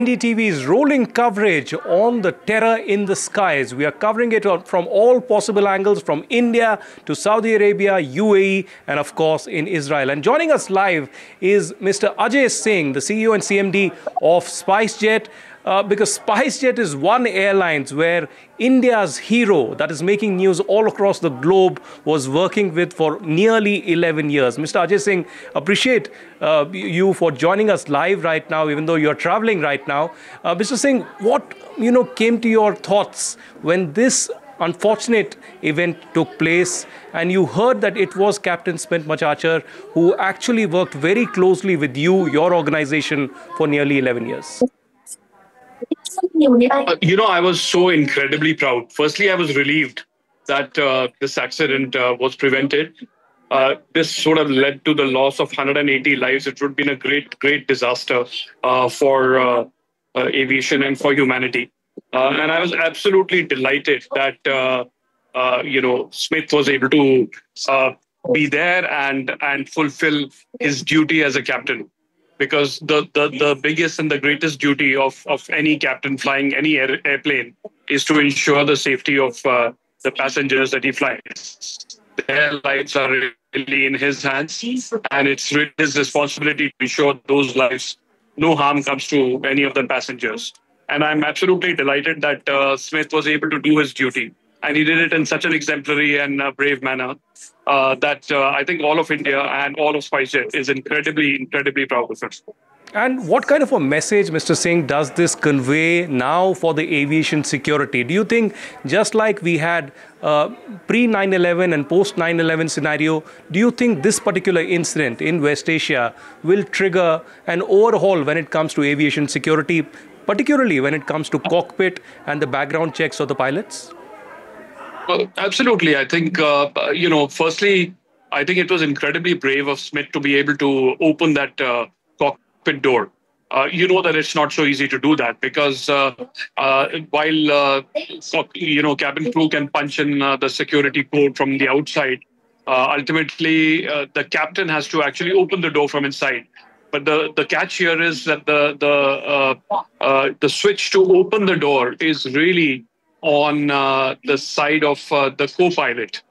NDTV's rolling coverage on the terror in the skies. We are covering it from all possible angles, from India to Saudi Arabia, UAE, and of course in Israel. And joining us live is Mr. Ajay Singh, the CEO and CMD of SpiceJet. Because SpiceJet is one airline where India's hero that is making news all across the globe was working with for nearly 11 years. Mr. Ajay Singh, appreciate you for joining us live right now, even though you're traveling right now. Mr. Singh, what came to your thoughts when this unfortunate event took place and you heard that it was Captain Smit Machachar who actually worked very closely with you, your organization, for nearly 11 years? I was so incredibly proud. Firstly, I was relieved that this accident was prevented. This sort of led to the loss of 180 lives. It would have been a great, great disaster for aviation and for humanity. And I was absolutely delighted that, Smith was able to be there and fulfill his duty as a captain, because the biggest and the greatest duty of any captain flying any airplane is to ensure the safety of the passengers that he flies. Their lives are really in his hands, and it's really his responsibility to ensure those lives, no harm comes to any of the passengers. And I'm absolutely delighted that Smith was able to do his duty. And he did it in such an exemplary and brave manner that I think all of India and all of SpiceJet is incredibly, incredibly proud of him. And what kind of a message, Mr. Singh, does this convey now for the aviation security? Do you think, just like we had pre 9/11 and post 9/11 scenario, do you think this particular incident in West Asia will trigger an overhaul when it comes to aviation security, particularly when it comes to cockpit and the background checks of the pilots? Well, absolutely. I think, firstly, I think it was incredibly brave of Smith to be able to open that cockpit door. You know that it's not so easy to do that, because while cabin crew can punch in the security code from the outside, ultimately the captain has to actually open the door from inside. But the catch here is that the switch to open the door is really on the side of the co-pilot,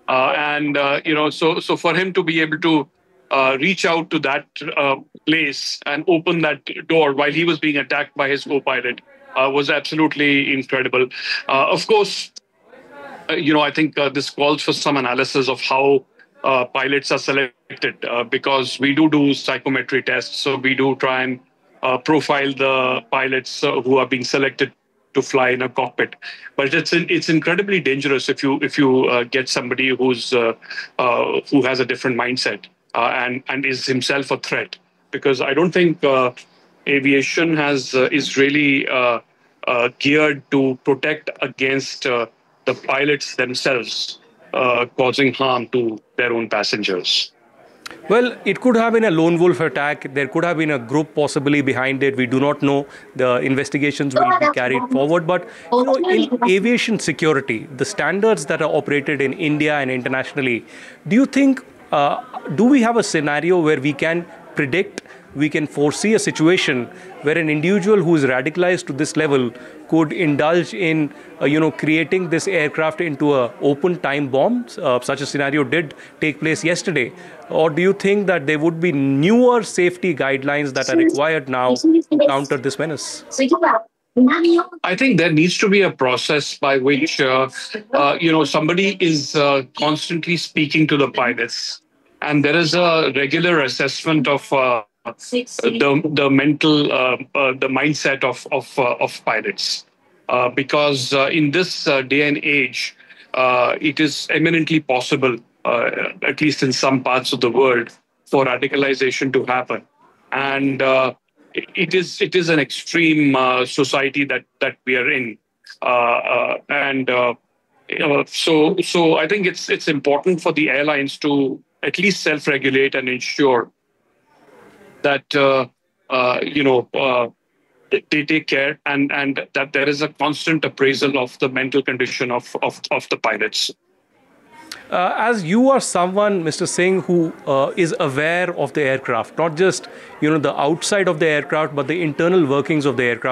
so for him to be able to reach out to that place and open that door while he was being attacked by his co-pilot was absolutely incredible. Of course, I think this calls for some analysis of how pilots are selected, because we do psychometry tests, so we do try and profile the pilots who are being selected to fly in a cockpit. But it's incredibly dangerous if you get somebody who has a different mindset and is himself a threat, because I don't think aviation is really geared to protect against the pilots themselves causing harm to their own passengers. Well, it could have been a lone wolf attack. There could have been a group possibly behind it. We do not know. The investigations will be carried forward. But in aviation security, the standards that are operated in India and internationally, do you think, do we have a scenario where we can predict, we can foresee a situation where an individual who is radicalized to this level could indulge in, creating this aircraft into an open time bomb? Such a scenario did take place yesterday. Or do you think that there would be newer safety guidelines that are required now to counter this menace? I think there needs to be a process by which, somebody is constantly speaking to the pilots, and there is a regular assessment of the mental, the mindset of pilots, because in this day and age, it is eminently possible, at least in some parts of the world, for radicalization to happen, and it is an extreme society that we are in, so I think it's important for the airlines to at least self-regulate and ensure that they take care, and that there is a constant appraisal of the mental condition of the pilots. as you are someone, Mr. Singh, who is aware of the aircraft, not just the outside of the aircraft, but the internal workings of the aircraft.